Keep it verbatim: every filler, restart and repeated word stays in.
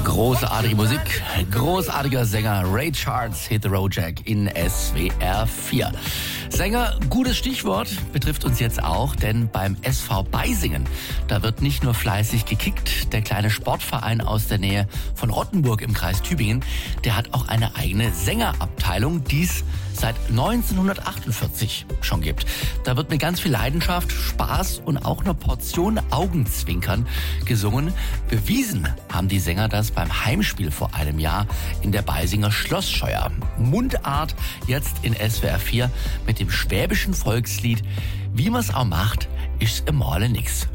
Großartige Musik, großartiger Sänger Ray Charles, Hit the Road Jack in S W R vier. Sänger, gutes Stichwort, betrifft uns jetzt auch, denn beim S V Beisingen, da wird nicht nur fleißig gekickt. Der kleine Sportverein aus der Nähe von Rottenburg im Kreis Tübingen, der hat auch eine eigene Sängerabteilung, die es seit neunzehnhundertachtundvierzig schon gibt. Da wird mit ganz viel Leidenschaft, Spaß und auch eine Portion Augenzwinkern gesungen. Bewiesen haben die Sänger das beim Heimspiel vor einem Jahr in der Beisinger Schlossscheuer. Mundart jetzt in S W R vier mit dem schwäbischen Volkslied Wie man's auch macht, ist's emale nix.